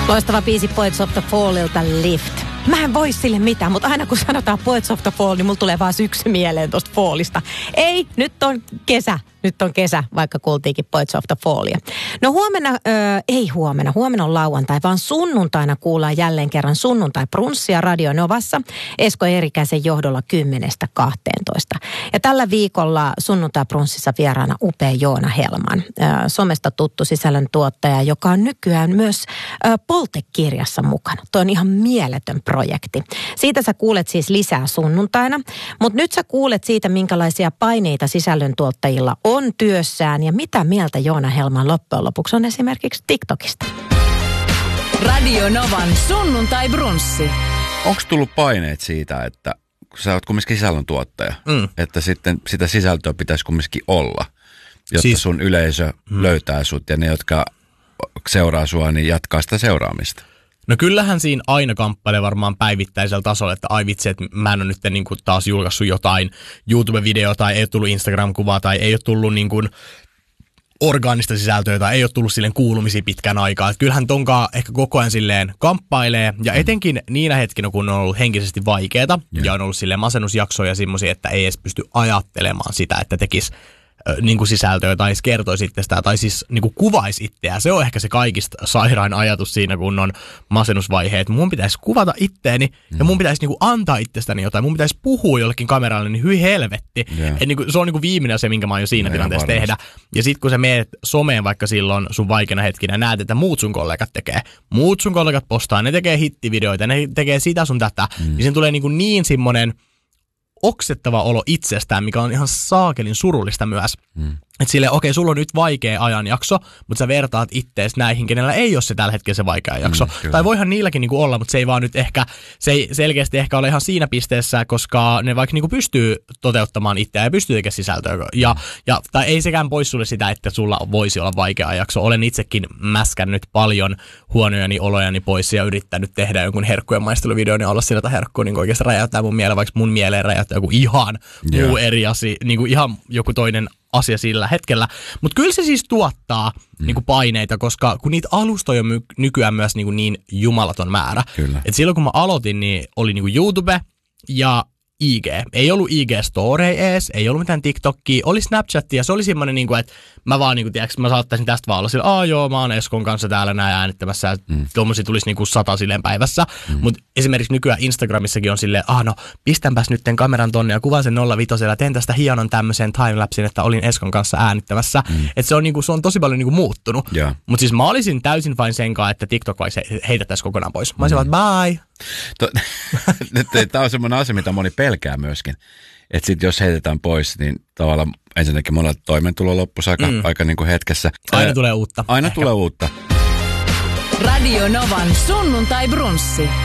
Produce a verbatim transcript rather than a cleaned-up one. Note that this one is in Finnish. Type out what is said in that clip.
Loistava biisi Poets of the Fallilta Lift. Mä en voi sille mitään, mutta aina kun sanotaan Poets of the Fall, niin mulla tulee vaan syksy mieleen tosta Fallista. Ei, nyt on kesä. Nyt on kesä, vaikka kuultiinkin Poets of the Fallia. No huomenna, ö, ei huomenna, huomenna on lauantai, vaan sunnuntaina kuullaan jälleen kerran sunnuntai-brunssia Radio Novassa Esko Eerikäisen johdolla kymmenestä kahteentoista. Ja tällä viikolla sunnuntai-brunssissa vieraana upea Joona Helman, ö, somesta tuttu sisällöntuottaja, joka on nykyään myös ö, Polte-kirjassa mukana. Tuo on ihan mieletön projekti. Siitä sä kuulet siis lisää sunnuntaina, mutta nyt sä kuulet siitä, minkälaisia paineita sisällöntuottajilla on. on työssään ja mitä mieltä Joona Helman loppujen lopuksi on esimerkiksi TikTokista. Radio Novan sunnuntai-brunssi. Onko tullut paineet siitä, että kun sä oot kumminkin sisällöntuottaja, mm. että sitten sitä sisältöä pitäisi kumminkin olla, jotta siis, sun yleisö mm. löytää sut ja ne, jotka seuraa sua, niin jatkaa sitä seuraamista? No kyllähän siinä aina kamppailee varmaan päivittäisellä tasolla, että ai vitsi, että mä en ole nyt niin kuin taas julkaissut jotain YouTube-videoa tai ei ole tullut Instagram-kuvaa tai ei ole tullut niin kuin orgaanista sisältöä tai ei ole tullut silleen kuulumisia pitkän aikaa. Että kyllähän tonkaan ehkä koko ajan silleen kamppailee ja etenkin niinä hetkinä, kun on ollut henkisesti vaikeeta yeah. ja on ollut silleen masennusjaksoja ja semmoisia, että ei edes pysty ajattelemaan sitä, että tekisi niin kuin sisältöä tai kertoisi itsestään tai siis niin kuin kuvaisi itseään. Se on ehkä se kaikista sairain ajatus siinä, kun on masennusvaiheet. Mun pitäisi kuvata itteeni mm. ja mun pitäisi niin kuin antaa itsestäni jotain. Mun pitäisi puhua jollekin kameralle, niin hyi helvetti. Yeah. Et niin kuin, se on niin kuin viimeinen se, minkä mä aion siinä no, tilanteessa tehdä. Ja sit kun sä meet someen vaikka silloin sun vaikeana hetkinä ja näet, että muut sun kollegat tekee. Muut sun kollegat postaa, ne tekee hittivideoita, ne tekee sitä sun tätä. Mm. Niin sen tulee niin, kuin niin semmonen oksettava olo itsestään, mikä on ihan saakelin surullista myös. Mm. Että silleen, okei, okay, sulla on nyt vaikea ajanjakso, mutta sä vertaat ittees näihin, kenellä ei ole se tällä hetkellä se vaikea jakso. Mm, tai voihan niilläkin niinku olla, mutta se ei vaan nyt ehkä, se ei selkeästi ehkä ole ihan siinä pisteessä, koska ne vaikka niinku pystyy toteuttamaan itseään ja pystyy tekemään sisältöä. Ja, ja, tai ei sekään pois sulle sitä, että sulla voisi olla vaikea jakso. Olen itsekin mäskännyt paljon huonojani olojani pois ja yrittänyt tehdä jonkun herkkujen maisteluvideon ja olla sillä, että herkku niin oikeasti räjäyttää mun mieleen, vaikka mun mieleen räjäyttää joku ihan yeah. muu eri asia, niin kuin ihan joku toinen asia sillä hetkellä. Mutta kyllä se siis tuottaa mm. niinku paineita, koska kun niitä alustoja on my- nykyään myös niinku niin jumalaton määrä. Et silloin kun mä aloitin, niin oli niinku YouTube ja I G. Ei ollut I G-story ees, ei ollut mitään TikTokia, oli Snapchatia. Se oli semmoinen, niinku, että mä vaan, niinku, tiiäks, mä saattaisin tästä vaan olla sillä, aah joo, mä oon Eskon kanssa täällä näin äänittämässä. Ja mm. tuommoisia tulisi niinku sata silleen päivässä. Mm. Mutta esimerkiksi nykyään Instagramissakin on silleen, ah no, pistänpäs nytten kameran tonne ja kuvan sen nolla viisi ja teen tästä hienon tämmöisen timelapsin, että olin Eskon kanssa äänittämässä. Mm. Että se on, niinku, se on tosi paljon niinku muuttunut. Yeah. Mutta siis mä olisin täysin vain senkaan, että TikTok vaikka heitettäisiin kokonaan pois. Mä olisin mm. vaan, bye. Tämä on semmoinen asia, mitä moni pelkää myöskin. Että sitten jos heitetään pois, niin tavallaan ensinnäkin monella toimeentulo loppuisi aika, mm. aika niin kuin hetkessä. Aina tulee uutta. Aina Ehkä. tulee uutta. Radio Novan sunnuntai-brunssi.